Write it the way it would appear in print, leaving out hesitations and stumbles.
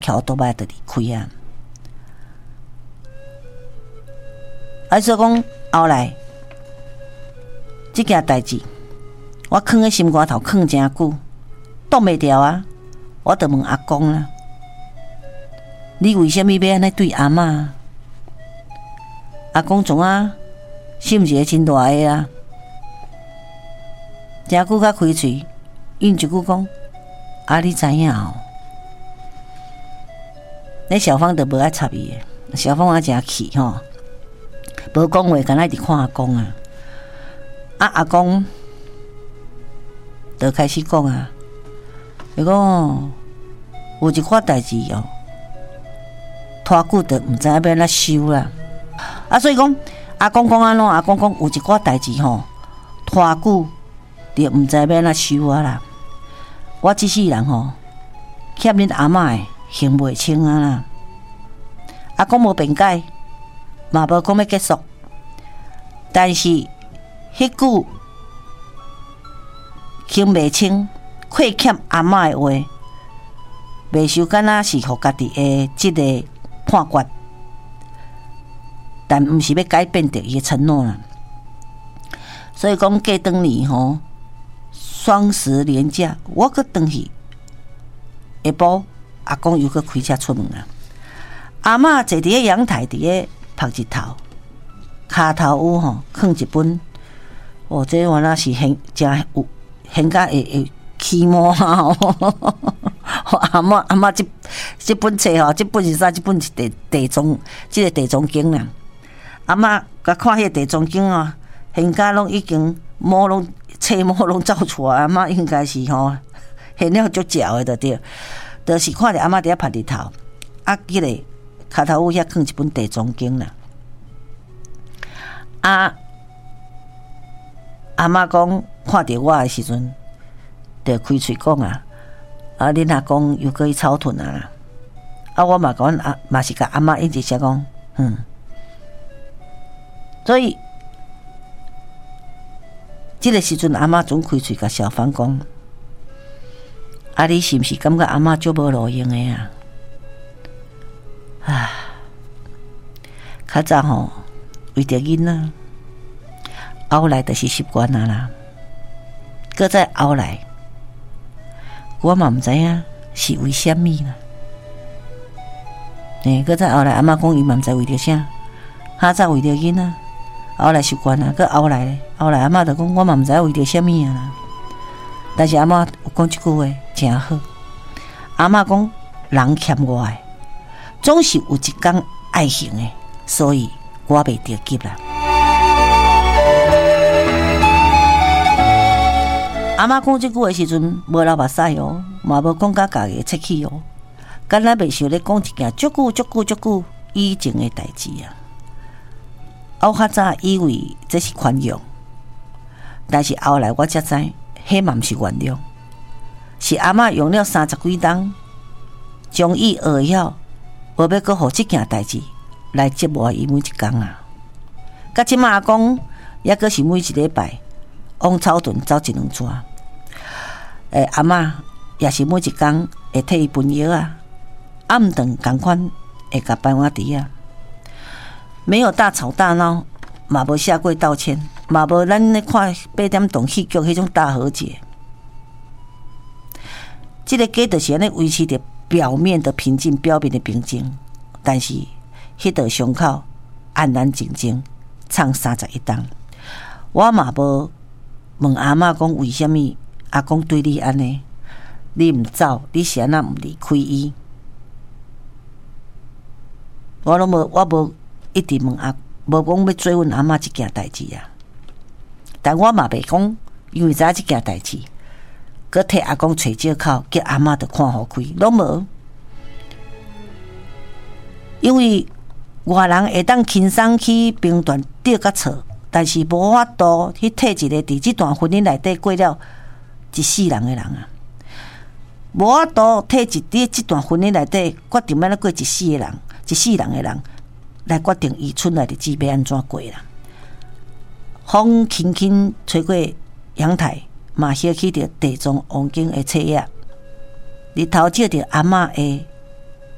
桥都摆得离开啊。所以讲后来这件代志，我藏在心肝头，藏真久，挡袂掉啊！我就问阿公啦：“你为什么要安尼对阿嬷？”阿公总啊，心一个真大个啊！真久甲开喙，因一句讲：“啊，你知影哦？”那小芳就无爱插伊个，小芳我真气吼，无讲话，干那一直看阿公啊。阿公就开始讲啊，伊讲有一款代志哦，拖久就毋知要安怎收啦。所以讲阿公讲安怎？阿公讲有一寡代志吼，拖久就毋知要安怎收啊啦。我这世人吼，欠恁阿嬷的还袂清啊啦。阿公无辩解，嘛无讲要结束，但是迄句还袂清、亏欠阿嬷的话，袂收敢若是互家己的即个判决，但毋是要改变着伊的承诺啦。所以讲过当年吼，双十连假，我搁转去下晡，阿公又搁开车出门啊。阿嬷坐伫咧阳台，伫咧晒日头，骹头有吼放一本，这原来是真有现甲会起毛啊！阿嬷这本册吼，这本是啥？这本是地藏，这个地藏经啦。阿嬷甲看迄个地藏经啊，现甲拢已经毛拢册毛拢走出来，阿嬷应该是吼现了足鸟的，对，就是看着阿嬷伫遐晒日头，迄个骹头有遐放一本地藏经啦。阿嬷讲看着我的时阵，就开嘴讲啊，恁阿公又搁去草屯啊啦。我嘛讲嘛是甲阿嬷一直写讲，所以这个时阵阿嬷总开嘴甲小芳讲，你是毋是感觉阿嬷足无路用的啊？较早吼为着囡仔，后来就是习惯啊啦。搁再后来，我嘛毋知影是为虾米啦。搁再后来，阿嬷讲伊嘛毋知为着啥，较早为着囡仔，后来习惯啊。搁后来阿嬷就讲，我嘛毋知为着虾米啊啦。但是阿嬷有讲一句话真好，阿嬷讲人欠我的，总是有一天爱还的，所以我袂着急啦。阿嬷讲这句的时阵，无流目屎哦，嘛无讲甲家己切气哦，敢若袂想咧讲一件足久以前的代志啊。我较早以为这是宽容，但是后来我才知，迄嘛毋是原谅，是阿嬷用了30几冬，将伊学晓，无要搁互这件代志来折磨伊每一天啊。甲即马阿公也搁是每一礼拜往草屯走一两转，阿嬷也是每一天会替伊分药啊，暗顿共款会甲办我伫啊，没有大吵大闹，嘛无下跪道歉，嘛无咱咧看8点档戏剧迄种大和解。这个家就是安尼维持着表面的平静，但是迄道伤口安安静静唱31冬。我嘛无问阿嬷讲为什么阿公对你安尼，你毋走，你是安那毋离开伊？我无一直问无讲要追问阿嬷这件代志啊。但我嘛袂讲，因为知影这件代志，佮替阿公找借口，叫阿嬷着看好开，拢无。因为外人会当轻松去评断对甲错，但是无法度去替一个伫这段婚姻内底过了一世人的人啊，无法度替这段婚姻内底决定要过一世人的人来决定伊剩来的日子要安怎过啦。风轻轻吹过阳台，嘛掀起着地藏王经的册页，日头照着阿嬷的